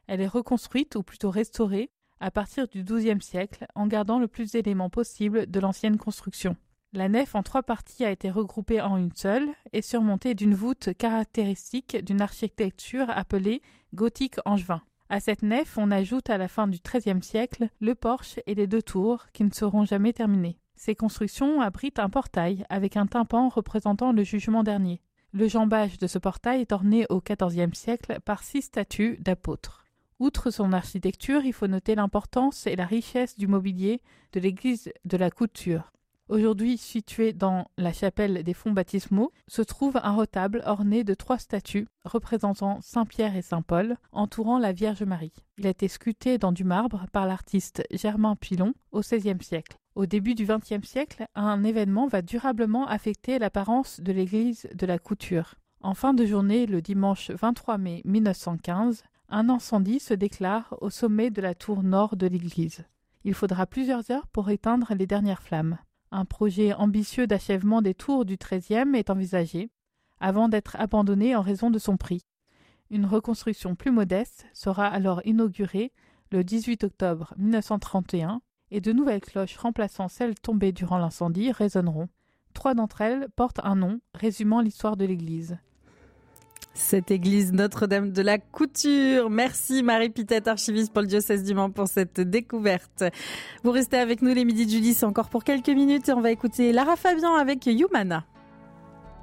Elle est reconstruite ou plutôt restaurée à partir du XIIe siècle en gardant le plus d'éléments possible de l'ancienne construction. La nef en 3 parties a été regroupée en une seule et surmontée d'une voûte caractéristique d'une architecture appelée gothique angevin. À cette nef, on ajoute à la fin du XIIIe siècle le porche et les 2 tours qui ne seront jamais terminées. Ces constructions abritent un portail avec un tympan représentant le jugement dernier. Le jambage de ce portail est orné au XIVe siècle par 6 statues d'apôtres. Outre son architecture, il faut noter l'importance et la richesse du mobilier de l'église de la Couture. Aujourd'hui située dans la chapelle des fonts baptismaux, se trouve un retable orné de 3 statues représentant Saint-Pierre et Saint-Paul, entourant la Vierge Marie. Il a été sculpté dans du marbre par l'artiste Germain Pilon au XVIe siècle. Au début du XXe siècle, un événement va durablement affecter l'apparence de l'église de la Couture. En fin de journée, le dimanche 23 mai 1915, un incendie se déclare au sommet de la tour nord de l'église. Il faudra plusieurs heures pour éteindre les dernières flammes. Un projet ambitieux d'achèvement des tours du XIIIe est envisagé, avant d'être abandonné en raison de son prix. Une reconstruction plus modeste sera alors inaugurée le 18 octobre 1931 et de nouvelles cloches remplaçant celles tombées durant l'incendie résonneront. 3 d'entre elles portent un nom résumant l'histoire de l'église. Cette église Notre-Dame de la Couture. Merci Marie Pittet, archiviste pour le diocèse du Mans, pour cette découverte. Vous restez avec nous les midis de Julie, c'est encore pour quelques minutes et on va écouter Lara Fabian avec Humana.